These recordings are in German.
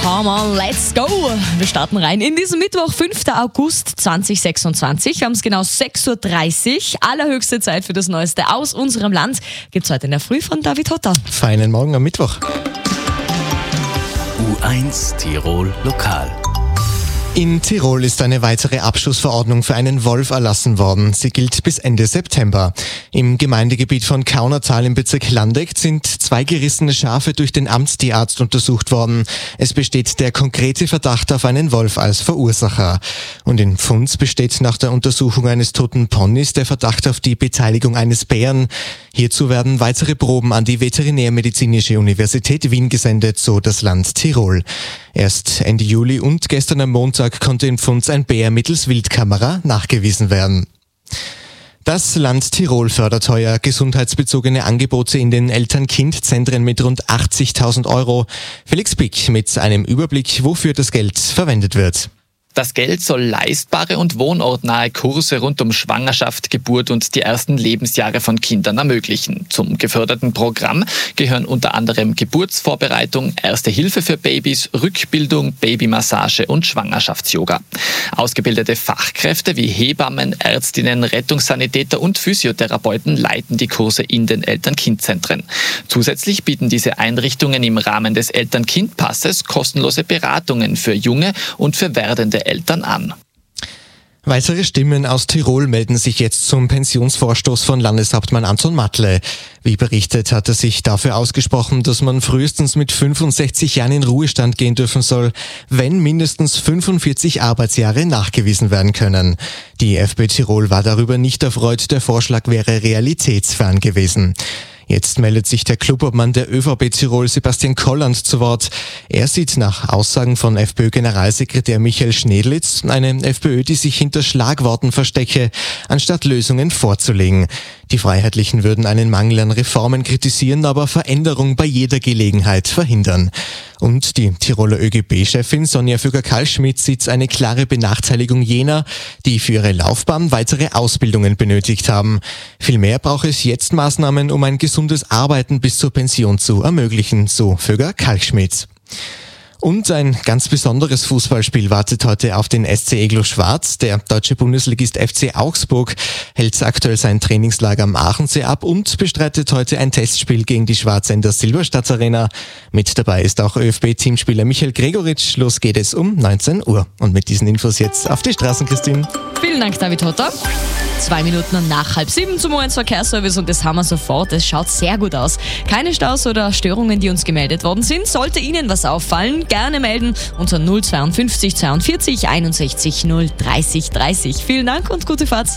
Come on, let's go! Wir starten rein in diesen Mittwoch, 5. August 2026. Wir haben es genau 6.30 Uhr. Allerhöchste Zeit für das Neueste aus unserem Land. Gibt's heute in der Früh von David Hotter. Feinen Morgen am Mittwoch. U1 Tirol Lokal. In Tirol ist eine weitere Abschussverordnung für einen Wolf erlassen worden. Sie gilt bis Ende September. Im Gemeindegebiet von Kaunertal im Bezirk Landeck sind 2 gerissene Schafe durch den Amtstierarzt untersucht worden. Es besteht der konkrete Verdacht auf einen Wolf als Verursacher. Und in Pfunds besteht nach der Untersuchung eines toten Ponys der Verdacht auf die Beteiligung eines Bären. Hierzu werden weitere Proben an die Veterinärmedizinische Universität Wien gesendet, so das Land Tirol. Erst Ende Juli und gestern am Montag konnte in Pfunds ein Bär mittels Wildkamera nachgewiesen werden. Das Land Tirol fördert heuer gesundheitsbezogene Angebote in den Eltern-Kind-Zentren mit rund 80.000 €. Felix Pick mit einem Überblick, wofür das Geld verwendet wird. Das Geld soll leistbare und wohnortnahe Kurse rund um Schwangerschaft, Geburt und die ersten Lebensjahre von Kindern ermöglichen. Zum geförderten Programm gehören unter anderem Geburtsvorbereitung, Erste Hilfe für Babys, Rückbildung, Babymassage und Schwangerschafts-Yoga. Ausgebildete Fachkräfte wie Hebammen, Ärztinnen, Rettungssanitäter und Physiotherapeuten leiten die Kurse in den Eltern-Kind-Zentren. Zusätzlich bieten diese Einrichtungen im Rahmen des Eltern-Kind-Passes kostenlose Beratungen für junge und für werdende Eltern an. Weitere Stimmen aus Tirol melden sich jetzt zum Pensionsvorstoß von Landeshauptmann Anton Matle. Wie berichtet, hat er sich dafür ausgesprochen, dass man frühestens mit 65 Jahren in Ruhestand gehen dürfen soll, wenn mindestens 45 Arbeitsjahre nachgewiesen werden können. Die FPÖ Tirol war darüber nicht erfreut, der Vorschlag wäre realitätsfern gewesen. Jetzt meldet sich der Clubobmann der ÖVP Tirol, Sebastian Kolland, zu Wort. Er sieht nach Aussagen von FPÖ-Generalsekretär Michael Schnedlitz eine FPÖ, die sich hinter Schlagworten verstecke, anstatt Lösungen vorzulegen. Die Freiheitlichen würden einen Mangel an Reformen kritisieren, aber Veränderung bei jeder Gelegenheit verhindern. Und die Tiroler ÖGB-Chefin Sonja Füger-Kalschmidt sieht eine klare Benachteiligung jener, die für ihre Laufbahn weitere Ausbildungen benötigt haben. Vielmehr braucht es jetzt Maßnahmen, um ein gesundes Arbeiten bis zur Pension zu ermöglichen, so Füger-Kalschmidt. Und ein ganz besonderes Fußballspiel wartet heute auf den SC Eglo Schwarz. Der deutsche Bundesligist FC Augsburg hält aktuell sein Trainingslager am Aachensee ab und bestreitet heute ein Testspiel gegen die Schwarzer in der Silberstadt Arena. Mit dabei ist auch ÖFB-Teamspieler Michael Gregoritsch. Los geht es um 19 Uhr. Und mit diesen Infos jetzt auf die Straßen, Christine. Vielen Dank, David Hotter. 2 Minuten nach 6:30 zum Verkehrsservice und das haben wir sofort. Es schaut sehr gut aus. Keine Staus oder Störungen, die uns gemeldet worden sind. Sollte Ihnen was auffallen, gerne melden unter 052 42 61 030 30. Vielen Dank und gute Fahrt.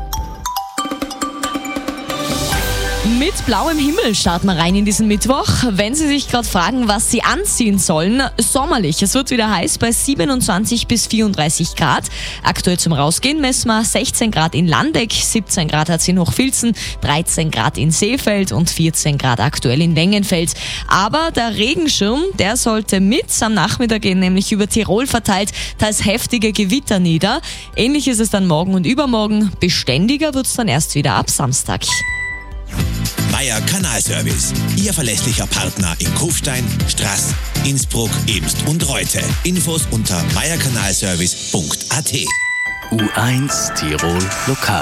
Mit blauem Himmel starten wir rein in diesen Mittwoch. Wenn Sie sich gerade fragen, was Sie anziehen sollen, sommerlich. Es wird wieder heiß bei 27 bis 34 Grad. Aktuell zum Rausgehen messen wir 16 Grad in Landeck, 17 Grad hat es in Hochfilzen, 13 Grad in Seefeld und 14 Grad aktuell in Wengenfeld. Aber der Regenschirm, der sollte mit am Nachmittag gehen, nämlich über Tirol verteilt, teils heftige Gewitter nieder. Ähnlich ist es dann morgen und übermorgen. Beständiger wird es dann erst wieder ab Samstag. Meier Kanalservice, Ihr verlässlicher Partner in Kufstein, Straß, Innsbruck, Emst und Reute. Infos unter meierkanalservice.at. U1 Tirol Lokal.